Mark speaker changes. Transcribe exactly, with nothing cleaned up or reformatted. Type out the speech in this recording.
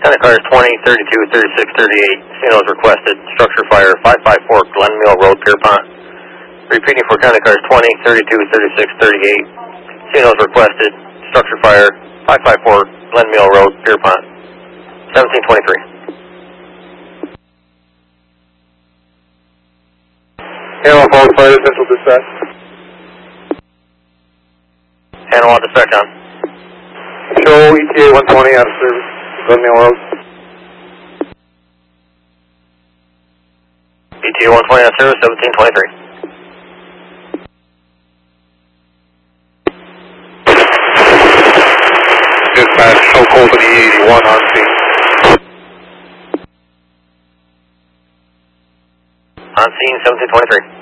Speaker 1: County cars twenty, thirty-two, thirty-six, thirty-eight. Signals requested. Structure fire five five four Glen Mill Road, Pierpont. Repeating for county cars twenty, thirty-two, thirty-six, thirty-eight. Signals requested. Structure fire five five four Glen Mill Road, Pierpont. seventeen twenty-three.
Speaker 2: Hanwha Falls Fire, Central Dispatch.
Speaker 1: Hanwha Dispatch on.
Speaker 2: Show E T A one twenty out of service. Glen Mill Road.
Speaker 1: E T A one twenty out of service, seventeen twenty-three.
Speaker 2: Dispatch, show Colton E eighty-one on scene.
Speaker 1: On scene, seventeen twenty-three.